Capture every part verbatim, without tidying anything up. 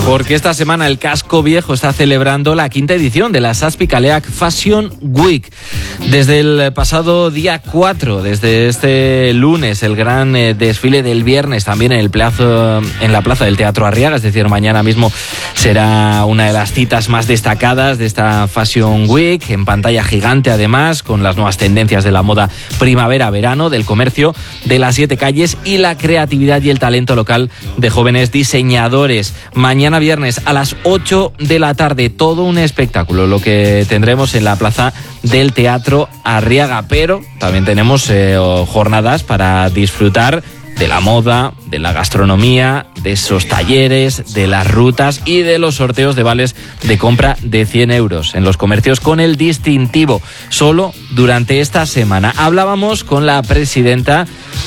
Porque esta semana el Casco Viejo está celebrando la quinta edición de la Zazpikaleak Fashion Week. Desde el pasado día cuatro, desde este lunes, el gran eh, desfile del viernes también en el plazo, en la plaza del Teatro Arriaga, es decir, mañana mismo será una de las citas más destacadas de esta Fashion Week, en pantalla gigante además, con las nuevas tendencias de la moda primavera-verano, del comercio, de las siete calles y la creatividad y el talento local de jóvenes diseñadores. Mañana viernes a las ocho de la tarde, todo un espectáculo lo que tendremos en la plaza del Teatro Arriaga, pero también tenemos eh, jornadas para disfrutar de la moda, de la gastronomía, de esos talleres, de las rutas y de los sorteos de vales de compra de cien euros en los comercios con el distintivo, solo durante esta semana. Hablábamos con la presidenta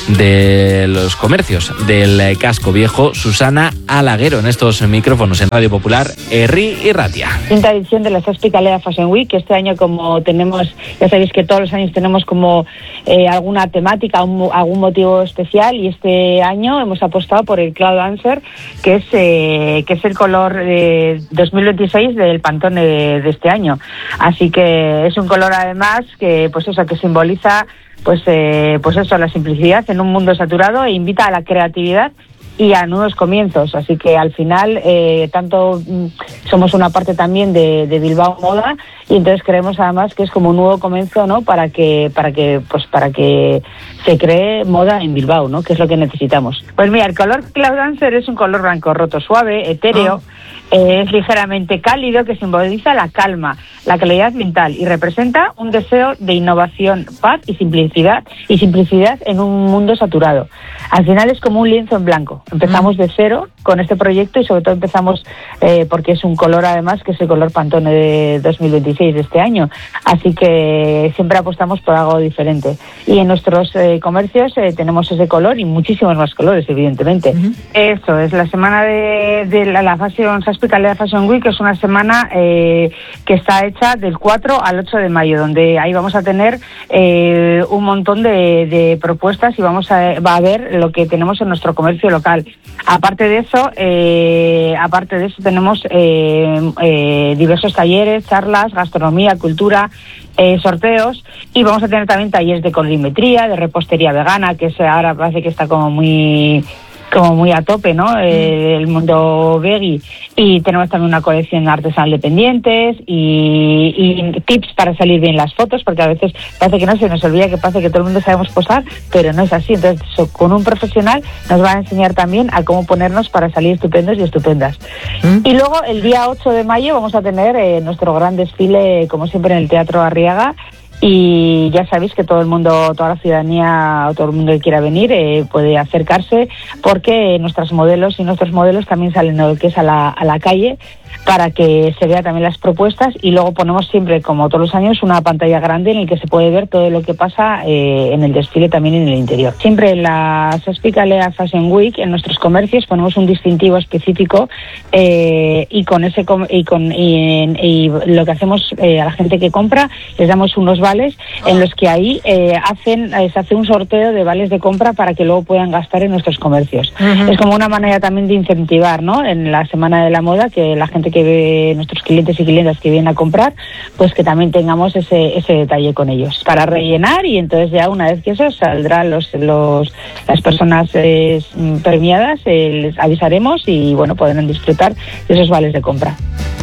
de los comercios del Casco Viejo, Susana Alaguero, en estos micrófonos en Radio Popular, Herri y Ratia. Quinta edición de la Zazpikaleak Fashion Week, que este año, como tenemos, ya sabéis que todos los años tenemos como eh, alguna temática, un, algún motivo especial, y este año hemos apostado por el Cloud Dancer, que es eh, que es el color eh, dos mil veintiséis del Pantone de, de este año. Así que es un color además que, pues eso, que simboliza pues eh, pues eso, la simplicidad en un mundo saturado e invita a la creatividad y a nuevos comienzos. Así que al final eh, tanto mm, somos una parte también de, de Bilbao Moda, y entonces creemos además que es como un nuevo comienzo, ¿no? Para que para que pues para que se cree moda en Bilbao, ¿no? Que es lo que necesitamos. Pues mira, el color Cloud Dancer es un color blanco roto suave, etéreo. Oh. Eh, es ligeramente cálido, que simboliza la calma, la calidad mental, y representa un deseo de innovación, paz y simplicidad y simplicidad en un mundo saturado. Al final es como un lienzo en blanco. Empezamos de cero con este proyecto, y sobre todo empezamos eh, porque es un color además que es el color Pantone de dos mil veintiséis de este año. Así que siempre apostamos por algo diferente. Y en nuestros eh, comercios eh, tenemos ese color y muchísimos más colores, evidentemente. Uh-huh. Eso es la semana de, de la, la Fashion Zazpikaleak Fashion Week, que es una semana eh, que está hecha del cuatro al ocho de mayo, donde ahí vamos a tener eh, un montón de, de propuestas, y vamos a, va a ver lo que tenemos en nuestro comercio local. Aparte de eso, eh, aparte de eso tenemos eh, eh, diversos talleres, charlas, gastronomía, cultura, eh, sorteos, y vamos a tener también talleres de colorimetría, de repostería vegana, que es, ahora parece que está como muy como muy a tope, ¿no? Eh, el mundo veggie. Y tenemos también una colección artesanal de pendientes y, y tips para salir bien las fotos, porque a veces parece que no se nos olvida, que parece que todo el mundo sabemos posar, pero no es así. Entonces, so, con un profesional nos va a enseñar también a cómo ponernos para salir estupendos y estupendas. ¿Mm? Y luego, el día ocho de mayo, vamos a tener eh, nuestro gran desfile, como siempre, en el Teatro Arriaga. Y ya sabéis que todo el mundo, toda la ciudadanía, todo el mundo que quiera venir eh, puede acercarse, porque nuestras modelos y nuestros modelos también salen lo que es a la, a la calle, para que se vea también las propuestas. Y luego ponemos siempre, como todos los años, una pantalla grande en la que se puede ver todo lo que pasa eh, en el desfile, también en el interior. Siempre en la Zazpikaleak Fashion Week, en nuestros comercios, ponemos un distintivo específico eh, y con ese com- y con y, y lo que hacemos eh, a la gente que compra, les damos unos vales en los que ahí eh, hacen eh, se hace un sorteo de vales de compra para que luego puedan gastar en nuestros comercios. Uh-huh. Es como una manera también de incentivar, ¿no? En la Semana de la Moda, que la gente que ve, nuestros clientes y clientas que vienen a comprar, pues que también tengamos ese ese detalle con ellos para rellenar. Y entonces ya una vez que eso saldrán los los las personas eh, premiadas, eh, les avisaremos, y bueno, podrán disfrutar de esos vales de compra.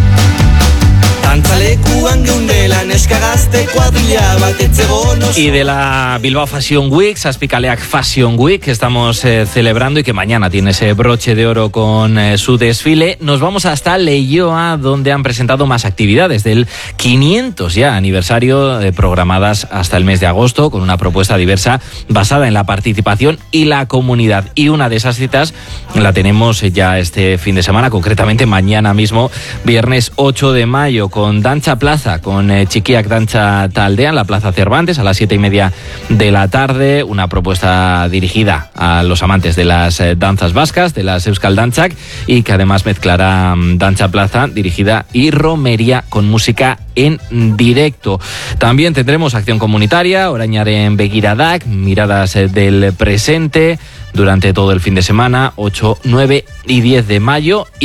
Y de la Bilbao Fashion Week, Zazpikaleak Fashion Week, que estamos eh, celebrando y que mañana tiene ese broche de oro con eh, su desfile, nos vamos hasta Leioa, donde han presentado más actividades del quinientos ya aniversario eh, programadas hasta el mes de agosto, con una propuesta diversa basada en la participación y la comunidad. Y una de esas citas la tenemos ya este fin de semana, concretamente mañana mismo, viernes ocho de mayo, con Dantza Plaza, con eh, Txikiak Dantza Taldea en la Plaza Cervantes a las siete y media de la tarde, una propuesta dirigida a los amantes de las eh, danzas vascas, de las Euskal Dantzak, y que además mezclará um, Dantza Plaza dirigida y romería con música en directo. También tendremos acción comunitaria, Orainaren Begiradak, miradas eh, del presente, durante todo el fin de semana, ocho, nueve y diez de mayo, y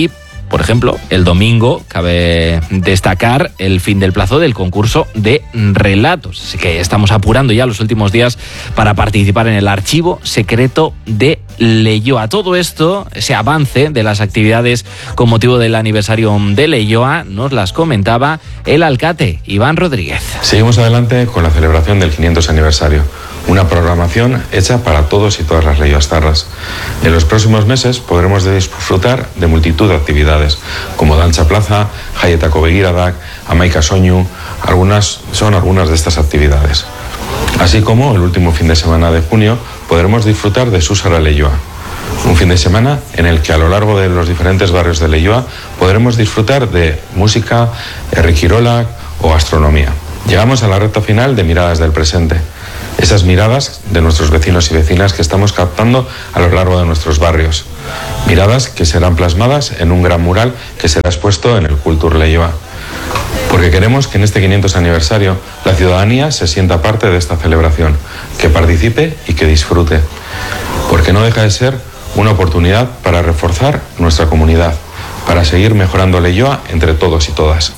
Por ejemplo, el domingo cabe destacar el fin del plazo del concurso de relatos. Así que estamos apurando ya los últimos días para participar en el archivo secreto de Leioa. Todo esto, ese avance de las actividades con motivo del aniversario de Leioa, nos las comentaba el alcalde Iván Rodríguez. Seguimos adelante con la celebración del quinientos aniversario. Una programación hecha para todos y todas las leioastarras. En los próximos meses podremos disfrutar de multitud de actividades, como Danza Plaza, Jaietako Begiradak, Amaika Soñu. Algunas son algunas de estas actividades. Así como el último fin de semana de junio podremos disfrutar de Susara Leioa, un fin de semana en el que a lo largo de los diferentes barrios de Leioa podremos disfrutar de música, herrikirolak o gastronomía. Llegamos a la recta final de Miradas del Presente. Esas miradas de nuestros vecinos y vecinas que estamos captando a lo largo de nuestros barrios. Miradas que serán plasmadas en un gran mural que será expuesto en el Kultur Leioa. Porque queremos que en este quinientos aniversario la ciudadanía se sienta parte de esta celebración, que participe y que disfrute. Porque no deja de ser una oportunidad para reforzar nuestra comunidad, para seguir mejorando Leioa entre todos y todas.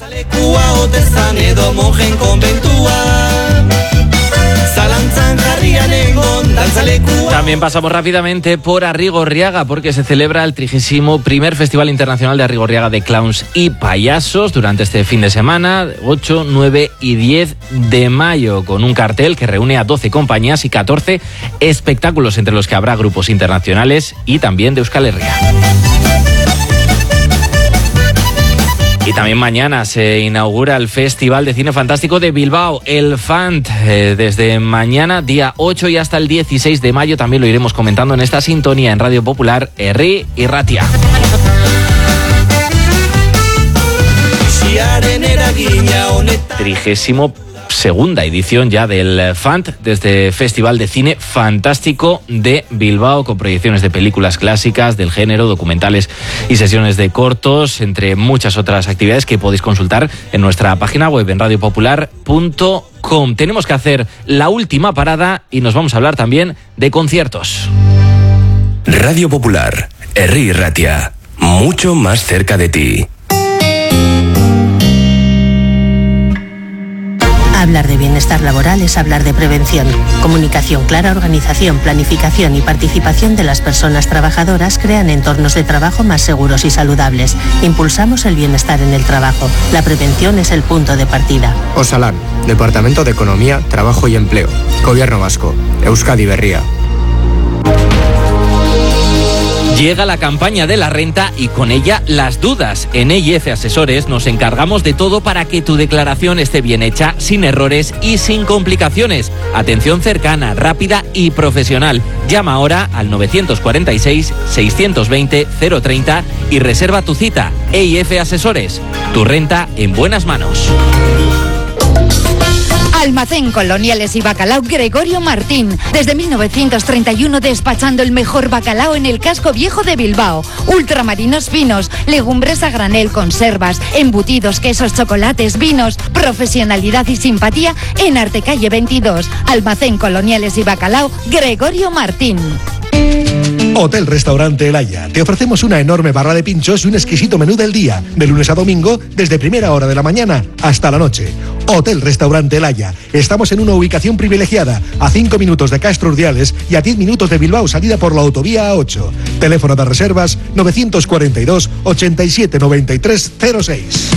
También pasamos rápidamente por Arrigorriaga porque se celebra el trigésimo primer Festival Internacional de Arrigorriaga de Clowns y Payasos durante este fin de semana, ocho, nueve y diez de mayo, con un cartel que reúne a doce compañías y catorce espectáculos, entre los que habrá grupos internacionales y también de Euskal Herria. Y también mañana se inaugura el Festival de Cine Fantástico de Bilbao, el Fant, eh, desde mañana, día ocho y hasta el dieciséis de mayo. También lo iremos comentando en esta sintonía en Radio Popular, Herri y Ratia. Trigésimo segunda edición ya del Fant, desde Festival de Cine Fantástico de Bilbao, con proyecciones de películas clásicas del género, documentales y sesiones de cortos, entre muchas otras actividades que podéis consultar en nuestra página web en radio popular punto com. Tenemos que hacer la última parada y nos vamos a hablar también de conciertos. Radio Popular, Herri y Ratia, mucho más cerca de ti. Hablar de bienestar laboral es hablar de prevención. Comunicación clara, organización, planificación y participación de las personas trabajadoras crean entornos de trabajo más seguros y saludables. Impulsamos el bienestar en el trabajo. La prevención es el punto de partida. Osalan, Departamento de Economía, Trabajo y Empleo. Gobierno Vasco. Euskadi Berria. Llega la campaña de la renta y con ella las dudas. En E I F Asesores nos encargamos de todo para que tu declaración esté bien hecha, sin errores y sin complicaciones. Atención cercana, rápida y profesional. Llama ahora al nueve cuatro seis, seis dos cero, cero treinta y reserva tu cita. E I F Asesores, tu renta en buenas manos. Almacén Coloniales y Bacalao Gregorio Martín. Desde mil novecientos treinta y uno despachando el mejor bacalao en el casco viejo de Bilbao. Ultramarinos finos, legumbres a granel, conservas, embutidos, quesos, chocolates, vinos. Profesionalidad y simpatía en Artecalle veintidós. Almacén Coloniales y Bacalao Gregorio Martín. Hotel Restaurante El Haya. Te ofrecemos una enorme barra de pinchos y un exquisito menú del día, de lunes a domingo, desde primera hora de la mañana hasta la noche. Hotel Restaurante El Haya. Estamos en una ubicación privilegiada, a cinco minutos de Castro Urdiales y a diez minutos de Bilbao, salida por la autovía A ocho. Teléfono de reservas nueve cuatro dos, ochenta y siete, noventa y tres, cero seis.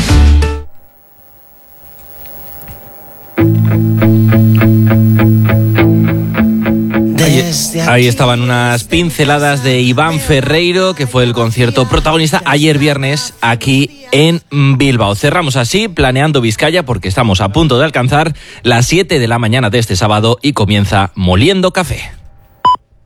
Ahí estaban unas pinceladas de Iván Ferreiro, que fue el concierto protagonista ayer viernes aquí en Bilbao. Cerramos así Planeando Vizcaya porque estamos a punto de alcanzar las siete de la mañana de este sábado y comienza Moliendo Café.